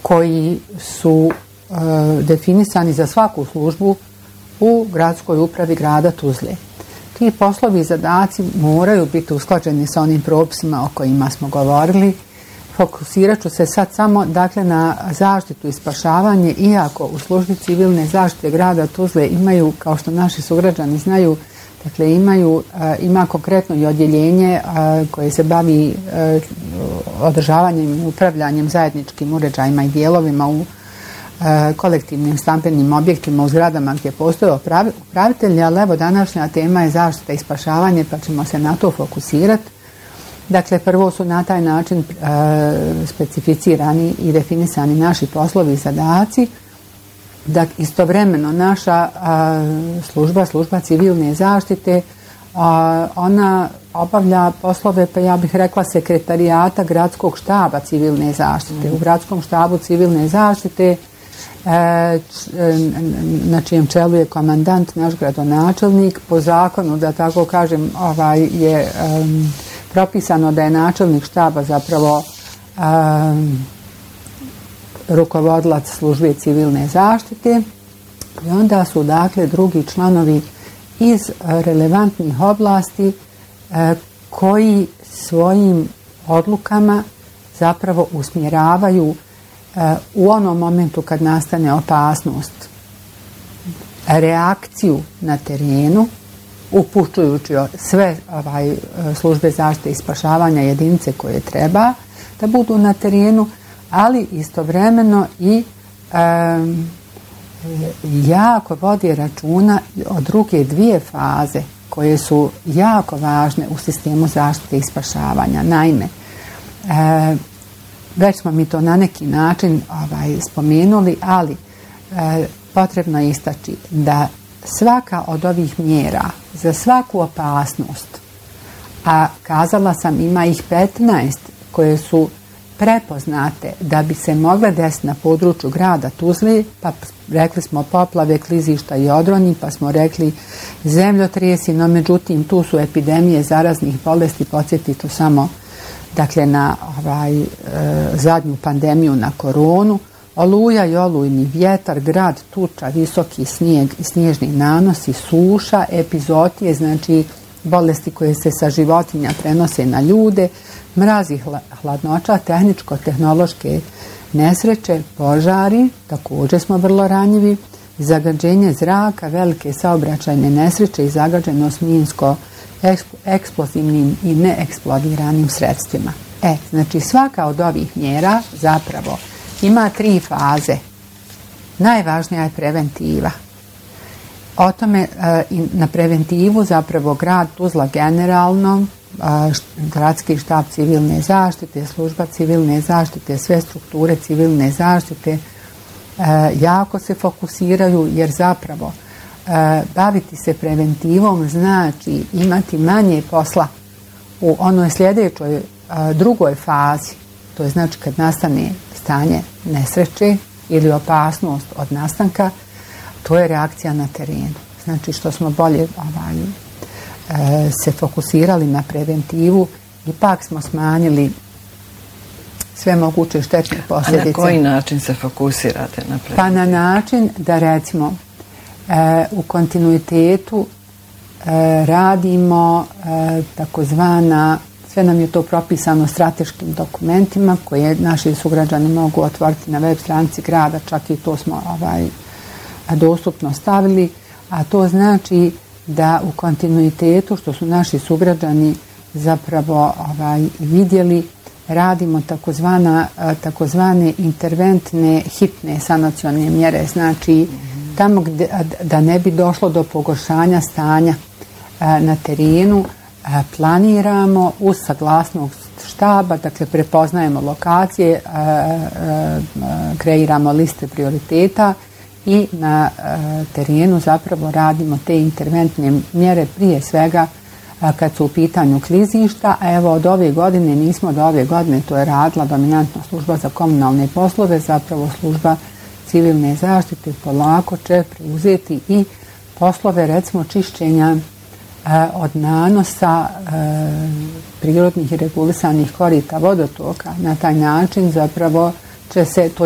koji su definisani za svaku službu u gradskoj upravi grada Tuzle. Ti poslovi i zadaci moraju biti usklađeni sa onim propisima o kojima smo govorili. Fokusirat ću se sad samo na zaštitu i spašavanje, iako u službi civilne zaštite grada Tuzle imaju, kao što naši sugrađani znaju, ima konkretno i odjeljenje koje se bavi održavanjem i upravljanjem zajedničkim uređajima i dijelovima u kolektivnim stambenim objektima u zgradama gdje postoje upravitelji, ali evo današnja tema je zaštita i spašavanje, pa ćemo se na to fokusirati. Dakle, prvo su na taj način specificirani i definisani naši poslovi i zadaci. Istovremeno naša služba civilne zaštite, ona obavlja poslove, pa ja bih rekla, sekretarijata gradskog štaba civilne zaštite. U gradskom štabu civilne zaštite na čijem čelu je komandant, naš gradonačelnik. Po zakonu, da tako kažem, je propisano da je načelnik štaba zapravo rukovodilac službe civilne zaštite i onda su drugi članovi iz relevantnih oblasti koji svojim odlukama zapravo usmjeravaju u onom momentu kad nastane opasnost reakciju na terenu, upućujući sve službe zaštite i spašavanja, jedinice koje treba da budu na terenu, ali istovremeno i jako vodi računa o druge dvije faze koje su jako važne u sistemu zaštite i spašavanja. Naime, već smo mi to na neki način spomenuli, ali potrebno je istaći da svaka od ovih mjera za svaku opasnost, a kazala sam ima ih 15 koje su prepoznate da bi se mogle desiti na području grada Tuzle, pa rekli smo poplave, klizišta i odroni, pa smo rekli zemljotresi, no međutim tu su epidemije zaraznih bolesti, podsjetit ću samo na zadnju pandemiju na koronu, oluja i olujni vjetar, grad, tuča, visoki snijeg i snježni nanosi, suša, epizotije, znači bolesti koje se sa životinja prenose na ljude, mraz i hladnoća, tehničko-tehnološke nesreće, požari, također smo vrlo ranjivi, zagađenje zraka, velike saobraćajne nesreće i zagađenost minsko-eksplozivnim i neeksplodiranim sredstvima. Znači svaka od ovih mjera zapravo ima 3 faze. Najvažnija je preventiva. O tome na preventivu zapravo grad Tuzla generalno, gradski štab civilne zaštite, služba civilne zaštite, sve strukture civilne zaštite jako se fokusiraju, jer zapravo baviti se preventivom znači imati manje posla u onoj sljedećoj drugoj fazi. To je znači kad nastane stanje nesreće ili opasnost od nastanka, to je reakcija na terenu. Znači što smo bolje se fokusirali na preventivu, ipak smo smanjili sve moguće štetne posljedice. A na koji način se fokusirate na preventivu? Pa na način da recimo u kontinuitetu radimo takozvana, sve nam je to propisano strateškim dokumentima koje naši sugrađani mogu otvoriti na web stranici grada, čak i to smo dostupno stavili, a to znači da u kontinuitetu, što su naši sugrađani zapravo vidjeli, radimo takozvane interventne hitne sanacione mjere, znači tamo da ne bi došlo do pogoršanja stanja na terenu, planiramo uz saglasnost štaba, dakle prepoznajemo lokacije, kreiramo liste prioriteta i na terenu zapravo radimo te interventne mjere prije svega kad su u pitanju klizišta, a evo od ove godine, nismo do ove godine, to je radila dominantna služba za komunalne poslove, zapravo služba civilne zaštite polako će preuzeti i poslove recimo čišćenja od nanosa prirodnih i regulisanih korita vodotoka. Na taj način zapravo će se to